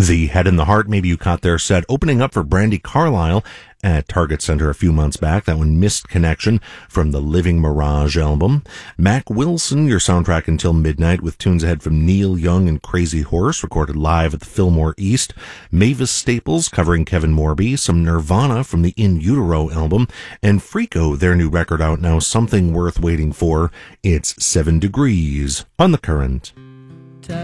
The Head and the Heart, maybe you caught their set opening up for Brandi Carlile at Target Center a few months back. That one, Missed Connection, from the Living Mirage album. Mac Wilson, your soundtrack until midnight, with tunes ahead from Neil Young and Crazy Horse, recorded live at the Fillmore East. Mavis Staples covering Kevin Morby, some Nirvana from the In Utero album, and Freako, their new record out now, Something Worth Waiting For. It's 7 Degrees on The Current.